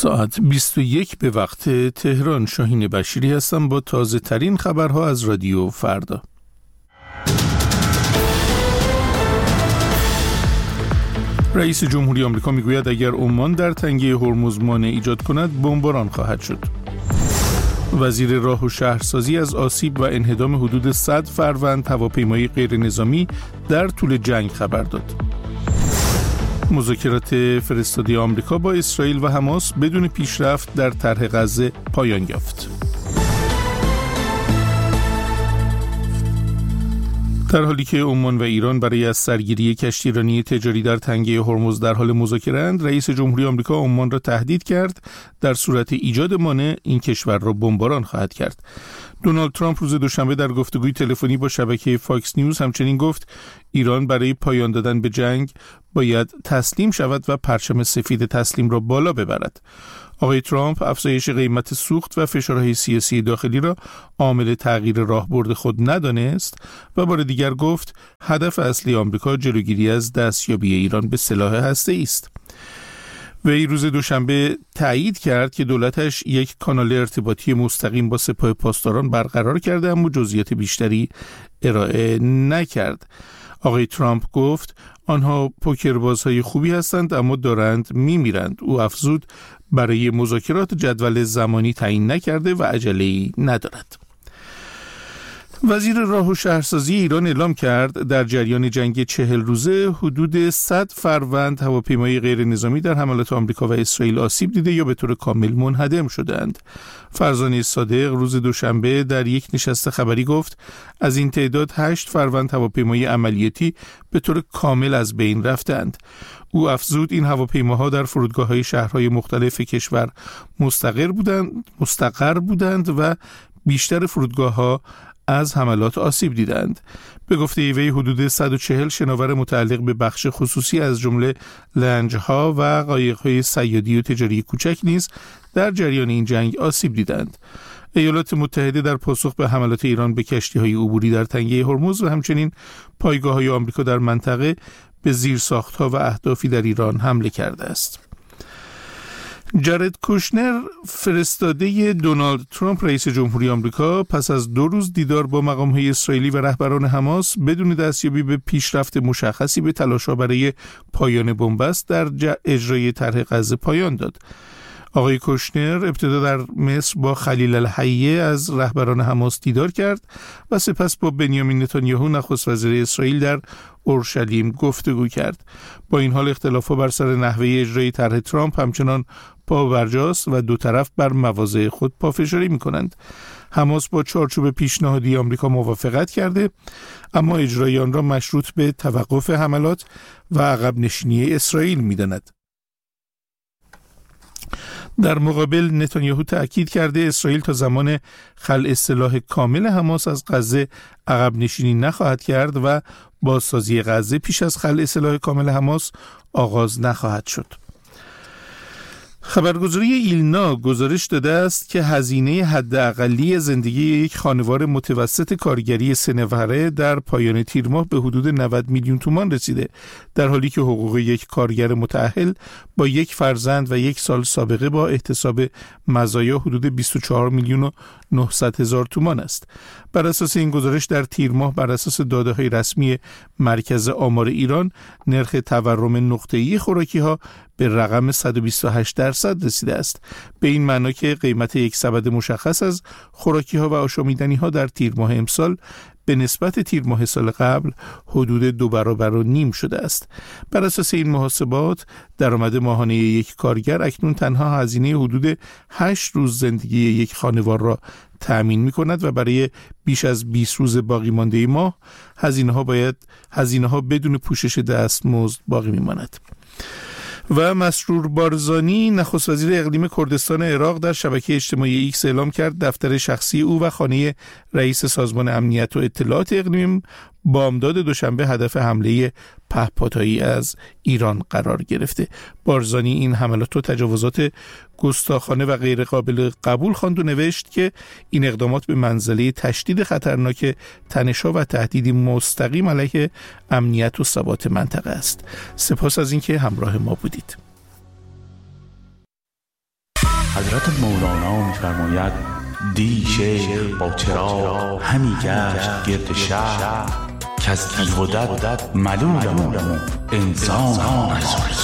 ساعت 21 به وقت تهران. شاهین بشیری هستم با تازه ترین خبرها از رادیو فردا. رئیس جمهوری آمریکا میگوید اگر عمان در تنگه هرمز مانع ایجاد کند بمباران خواهد شد. وزیر راه و شهرسازی از آسیب و انهدام حدود 100 فروند هواپیمای غیر نظامی در طول جنگ خبر داد. مذاکرات فرستاده آمریکا با اسرائیل و حماس بدون پیشرفت در طرح غزه پایان یافت. در حالی که عمان و ایران برای از سرگیری کشتی ایرانی تجاری در تنگه هرمز در حال مذاکره‌اند، رئیس جمهوری آمریکا عمان را تهدید کرد در صورت ایجاد مانع این کشور را بمباران خواهد کرد. دونالد ترامپ روز دوشنبه در گفتگوی تلفنی با شبکه فاکس نیوز همچنین گفت ایران برای پایان دادن به جنگ باید تسلیم شود و پرچم سفید تسلیم را بالا ببرد. آقای ترامپ افزایش قیمت سوخت و فشارهای سیاسی داخلی را عامل تغییر راهبرد خود ندانست و بار دیگر گفت هدف اصلی آمریکا جلوگیری از دستیابی ایران به سلاح هسته‌ای است. وی روز دوشنبه تایید کرد که دولتش یک کانال ارتباطی مستقیم با سپاه پاسداران برقرار کرده اما جزئیات بیشتری ارائه نکرد. آقای ترامپ گفت آنها پوکربازهای خوبی هستند اما دارند میمیرند. او افزود برای مذاکرات جدول زمانی تعیین نکرده و عجله‌ای ندارد. وزیر راه و شهرسازی ایران اعلام کرد در جریان جنگ 40 روزه حدود 100 فروند هواپیمای غیر نظامی در حملات آمریکا و اسرائیل آسیب دیده یا به طور کامل منهدم شدند. فرزانه صادق روز دوشنبه در یک نشست خبری گفت از این تعداد 8 فروند هواپیمای عملیاتی به طور کامل از بین رفتند. او افزود این هواپیماها در فرودگاه‌های شهرهای مختلف کشور مستقر بودند و بیشتر فرودگاه‌ها از حملات آسیب دیدند. به گفته وی حدود 140 شناور متعلق به بخش خصوصی از جمله لنج‌ها و قایق‌های صیادی و تجاری کوچک نیز در جریان این جنگ آسیب دیدند. ایالات متحده در پاسخ به حملات ایران به کشتی‌های عبوری در تنگه هرمز و همچنین پایگاه‌های آمریکا در منطقه به زیرساخت‌ها و اهدافی در ایران حمله کرده است. جارد کوشنر فرستاده دونالد ترامپ رئیس جمهوری آمریکا پس از 2 روز دیدار با مقام‌های اسرائیلی و رهبران حماس بدون دستیابی به پیشرفت مشخصی به تلاش‌ها برای پایان بنبست در اجرای طرح غزه پایان داد. آقای کوشنر ابتدا در مصر با خلیل الحیه از رهبران حماس دیدار کرد و سپس با بنیامین نتانیاهو نخست وزیر اسرائیل در اورشلیم گفتگو کرد. با این حال اختلافات بر سر نحوه اجرای طرح ترامپ همچنان پابرجاست و دو طرف بر مواضع خود پافشاری می‌کنند. حماس با چارچوب پیشنهادی آمریکا موافقت کرده اما اجرای آن را مشروط به توقف حملات و عقب نشینی اسرائیل می‌داند. در مقابل نتانیاهو تأکید کرده اسرائیل تا زمان خلع سلاح کامل حماس از غزه عقب نشینی نخواهد کرد و بازسازی غزه پیش از خلع سلاح کامل حماس آغاز نخواهد شد. خبرگزاری ایلنا گزارش داده است که هزینه حداقلی زندگی یک خانوار متوسط کارگری 3 نفره در پایان تیر ماه به حدود 90 میلیون تومان رسیده، در حالی که حقوق یک کارگر متأهل با 1 فرزند و 1 سال سابقه با احتساب مزایا حدود 24 میلیون و 900 هزار تومان است. بر اساس این گزارش در تیر ماه بر اساس داده‌های رسمی مرکز آمار ایران نرخ تورم نقطه‌ای خوراکی‌ها به رقم 128% رسیده است. به این معنا که قیمت یک سبد مشخص از خوراکی‌ها و آشامیدنی‌ها در تیر ماه امسال به نسبت تیر ماه سال قبل حدود 2.5 برابر شده است. بر اساس این محاسبات درآمد ماهانه یک کارگر اکنون تنها هزینه حدود 8 روز زندگی یک خانوار را تأمین می‌کند و برای بیش از 20 روز باقی مانده ماه هزینه‌ها بدون پوشش دستمزد باقی می‌ماند. و مسرور بارزانی نخست وزیر اقلیم کردستان عراق در شبکه اجتماعی ایکس اعلام کرد دفتر شخصی او و خانه رئیس سازمان امنیت و اطلاعات اقلیم بامداد دوشنبه هدف حمله پهپادهایی از ایران قرار گرفته. بارزانی این حملات و تجاوزات گستاخانه و غیر قابل قبول خواند و نوشت که این اقدامات به منزله تشدید خطرناک تنش‌ها و تهدیدی مستقیم علیه امنیت و ثبات منطقه است. سپاس از اینکه همراه ما بودید. حضرت مولانا می‌فرماید دی شیخ با چراغ همی گشت گرد شهر که از تیغ و دد ملولم انسان ها